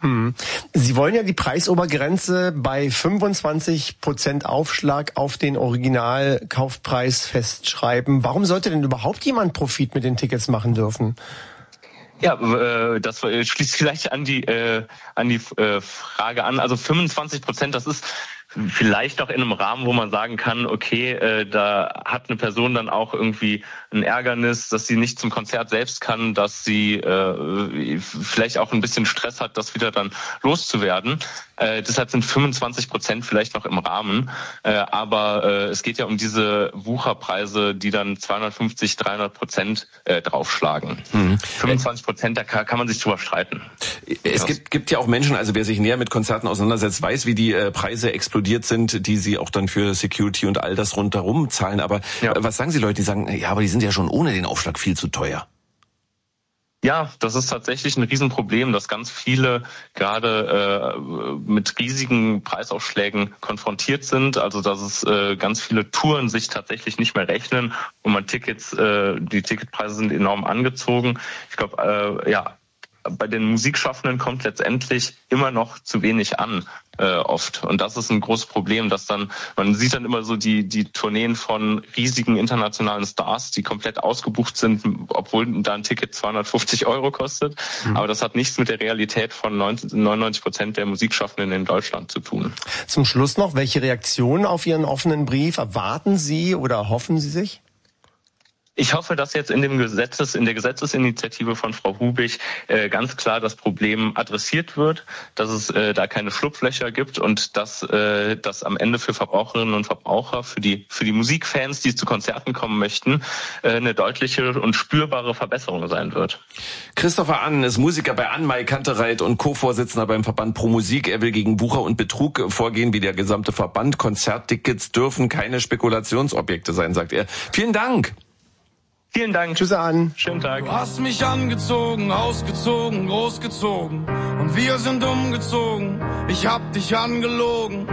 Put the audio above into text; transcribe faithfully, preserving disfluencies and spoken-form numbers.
Hm. Sie wollen ja die Preisobergrenze bei fünfundzwanzig Prozent Aufschlag auf den Originalkaufpreis festschreiben. Warum sollte denn überhaupt jemand Profit mit den Tickets machen dürfen? Ja, äh, das schließt vielleicht an die äh, an die äh, Frage an. Also fünfundzwanzig Prozent, das ist vielleicht auch in einem Rahmen, wo man sagen kann, okay, äh, da hat eine Person dann auch irgendwie ein Ärgernis, dass sie nicht zum Konzert selbst kann, dass sie äh, vielleicht auch ein bisschen Stress hat, das wieder dann loszuwerden. Äh, deshalb sind fünfundzwanzig Prozent vielleicht noch im Rahmen. Äh, aber äh, es geht ja um diese Wucherpreise, die dann zweihundertfünfzig, dreihundert Prozent äh, draufschlagen. Mhm. fünfundzwanzig Prozent, da kann, kann man sich drüber streiten. Es gibt, gibt ja auch Menschen, also wer sich näher mit Konzerten auseinandersetzt, weiß, wie die äh, Preise explodiert sind, die sie auch dann für Security und all das rundherum zahlen. Aber ja. was sagen Sie Leute, die sagen, ja, aber die sind ja schon ohne den Aufschlag viel zu teuer? Ja, das ist tatsächlich ein Riesenproblem, dass ganz viele gerade äh, mit riesigen Preisaufschlägen konfrontiert sind. Also dass es äh, ganz viele Touren sich tatsächlich nicht mehr rechnen und man Tickets, äh, die Ticketpreise sind enorm angezogen. Ich glaube, äh, ja, bei den Musikschaffenden kommt letztendlich immer noch zu wenig an, äh, oft. Und das ist ein großes Problem, dass dann, man sieht dann immer so die, die Tourneen von riesigen internationalen Stars, die komplett ausgebucht sind, obwohl da ein Ticket zweihundertfünfzig Euro kostet. Mhm. Aber das hat nichts mit der Realität von neunundneunzig Prozent der Musikschaffenden in Deutschland zu tun. Zum Schluss noch, welche Reaktion auf Ihren offenen Brief erwarten Sie oder hoffen Sie sich? Ich hoffe, dass jetzt in dem Gesetzes, in der Gesetzesinitiative von Frau Hubig äh, ganz klar das Problem adressiert wird, dass es äh, da keine Schlupflöcher gibt und dass äh, das am Ende für Verbraucherinnen und Verbraucher, für die für die Musikfans, die zu Konzerten kommen möchten, äh, eine deutliche und spürbare Verbesserung sein wird. Christopher Ann ist Musiker bei Anmai Kantereit und Co-Vorsitzender beim Verband Pro Musik. Er will gegen Wucher und Betrug vorgehen, wie der gesamte Verband. Konzerttickets dürfen keine Spekulationsobjekte sein, sagt er. Vielen Dank. Vielen Dank. Tschüss an. Schönen Tag. Du hast mich angezogen, ausgezogen, großgezogen und wir sind umgezogen. Ich hab dich angelogen.